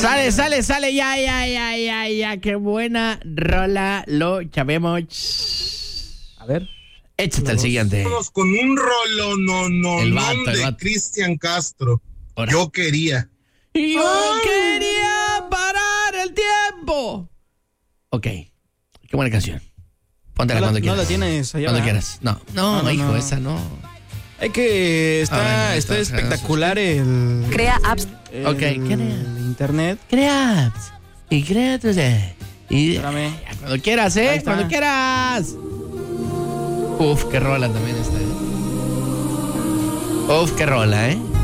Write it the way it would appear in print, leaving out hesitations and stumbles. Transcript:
Sale, ya, qué buena rola, lo chavemos. A ver. Échate el siguiente. Vamos con un rollo, El vato. de Cristian Castro. Ahora. Yo quería parar el tiempo. Ok, qué buena canción. Póntela cuando quieras. No la tienes allá. Cuando ¿verdad? quieras. No, hijo, esa no. Es que está espectacular el... Crea apps. Ok, el internet. Crea apps. Y crea tus... Y Espérame. cuando quieras, Ahí está. cuando quieras. Uf, qué rola también esta, Uf, qué rola,